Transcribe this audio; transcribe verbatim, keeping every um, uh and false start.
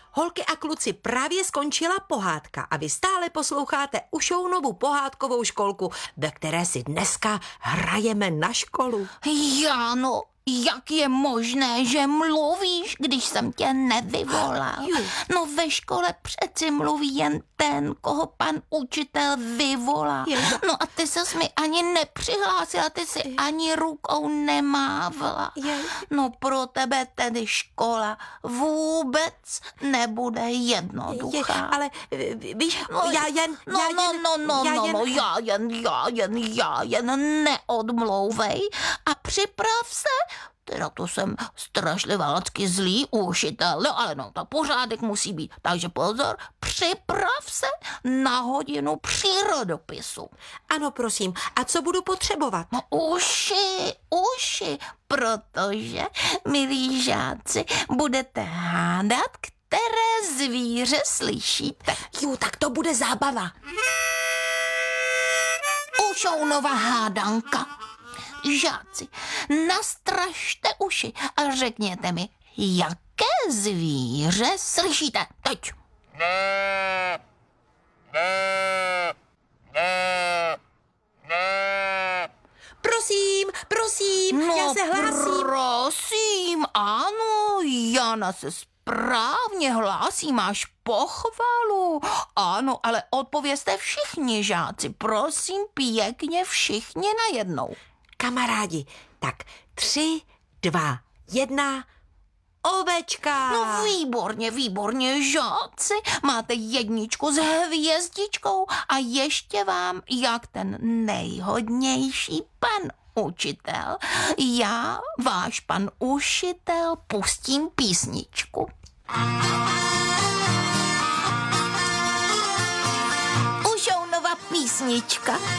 Holky a kluci, právě skončila pohádka a vy stále posloucháte Ušounovu pohádkovou školku, ve které si dneska hrajeme na školu. Jáno, jak je možné, že mluvíš, když jsem tě nevyvolal? No ve škole přeci mluví jen ten, koho pan učitel vyvolá. No a ty ses mi ani nepřihlásila, ty si ani rukou nemávla. No pro tebe tedy škola vůbec nebude jednoduchá. Je, ale víš, no, já jen... No, já no, jen, no, no, já no, jen, no, já jen, já jen, já jen neodmlouvej a připrav se. Teda to jsem strašlivácky zlý učitel, no ale no, to pořádek musí být. Takže pozor, připrav se na hodinu přírodopisu. Ano, prosím. A co budu potřebovat? No uši, uši, protože, milí žáci, budete hádat, které zvíře slyšíte. Jo, tak to bude zábava. Ušounova hádanka. Žáci, nastražte uši a řekněte mi, jaké zvíře slyšíte teď? Ne, ne, ne, ne. Prosím, prosím, No, já se hlásím. Prosím, ano, Jana se správně hlásí, máš pochvalu. Ano, ale odpovězte všichni žáci, prosím, pěkně všichni najednou. Kamarádi, tak tři, dva, jedna, ovečka. No výborně, výborně, žáci. Máte jedničku s hvězdičkou a ještě vám, jak ten nejhodnější pan učitel, já, váš pan učitel, pustím písničku. Ušounova písnička